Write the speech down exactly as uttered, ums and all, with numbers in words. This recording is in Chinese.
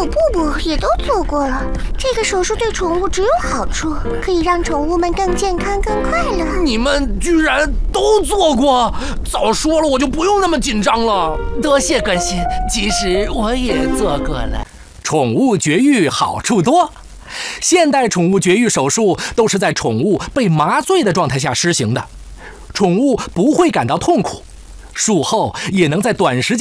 有布布也都做过了。这个手术对宠物只有好处，可以让宠物们更健康、更快乐。 你们居然都做过？早说了，我就不用那么紧张了。 多谢关心，其实我也做过了。宠物绝育好处多。现代宠物绝育手术都是在宠物被麻醉的状态下施行的，宠物不会感到痛苦，术后也能在短时间